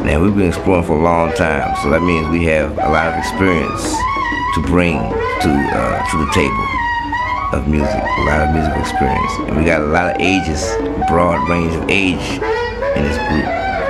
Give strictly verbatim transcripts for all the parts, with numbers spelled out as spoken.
Now we've been exploring for a long time, so that means we have a lot of experience to bring to uh, to the table of music, a lot of musical experience. And we got a lot of ages, broad range of age in this group.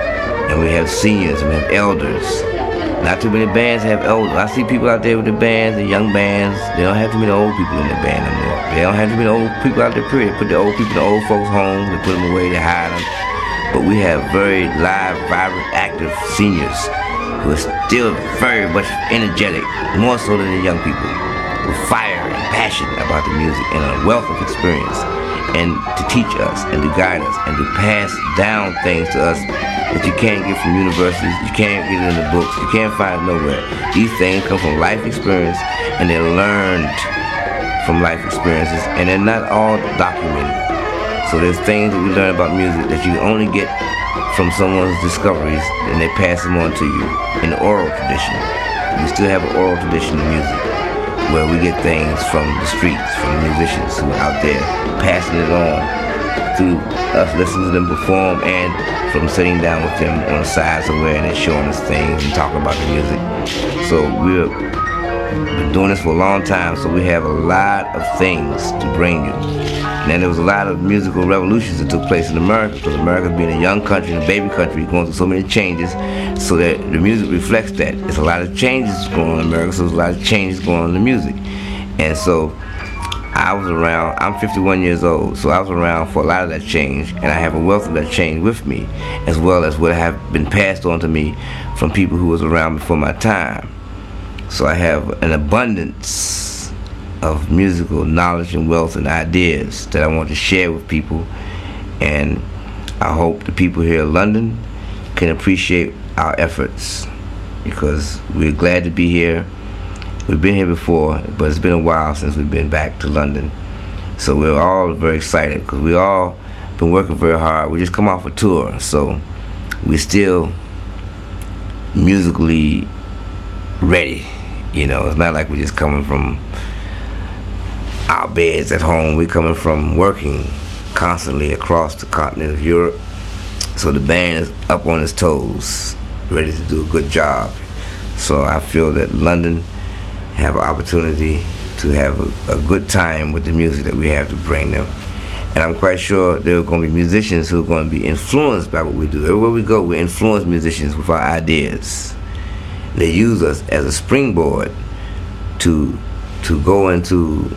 And we have seniors and we have elders. Not too many bands have elders. I see people out there with the bands, the young bands. They don't have too many old people in their band no more. They don't have too many old people out there, period. Put the old people in the old folks' homes, they put them away, they hide them. But we have very live, vibrant, active seniors who are still very much energetic, more so than the young people, with fire and passion about the music and a wealth of experience, and to teach us and to guide us and to pass down things to us that you can't get from universities, you can't get it in the books, you can't find it nowhere. These things come from life experience, and they're learned from life experiences, and they're not all documented. So there's things that we learn about music that you only get from someone's discoveries, and they pass them on to you in the oral tradition. We still have an oral tradition of music where we get things from the streets, from the musicians who are out there passing it on through us listening to them perform, and from sitting down with them on the side somewhere and they're showing us things and talking about the music. So we've been doing this for a long time, so we have a lot of things to bring you. And there was a lot of musical revolutions that took place in America, because America being a young country and a baby country, going through so many changes, so that the music reflects that. There's a lot of changes going on in America, so there's a lot of changes going on in the music. And so I was around, I'm fifty-one years old, so I was around for a lot of that change, and I have a wealth of that change with me, as well as what have been passed on to me from people who was around before my time. So I have an abundance of musical knowledge and wealth and ideas that I want to share with people, and I hope the people here in London can appreciate our efforts, because we're glad to be here. We've been here before, but it's been a while since we've been back to London, so we're all very excited, because we all been working very hard. We just come off a tour, so we're still musically ready. You know, it's not like we're just coming from our beds at home. We're coming from working constantly across the continent of Europe. So the band is up on its toes, ready to do a good job. So I feel that London have an opportunity to have a, a good time with the music that we have to bring them. And I'm quite sure there are going to be musicians who are going to be influenced by what we do. Everywhere we go, we influence musicians with our ideas. They use us as a springboard to to go into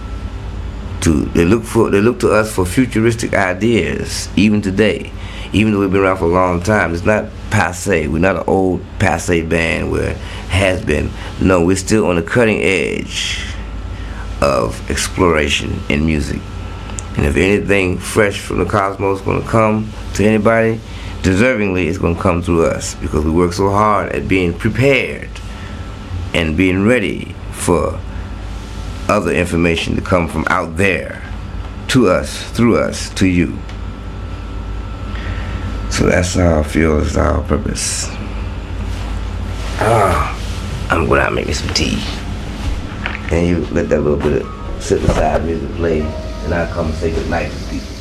to they look for they look to us for futuristic ideas, even today. Even though we've been around for a long time, it's not passe. We're not an old passe band where it has been. No, we're still on the cutting edge of exploration in music. And if anything fresh from the cosmos is going to come to anybody, deservingly it's going to come through us, because we work so hard at being prepared and being ready for other information to come from out there to us, through us, to you. So that's how I feel is our purpose. Ah, I'm going to make me some tea. And you let that little bit of sit aside music play, and I'll come and say good night to people.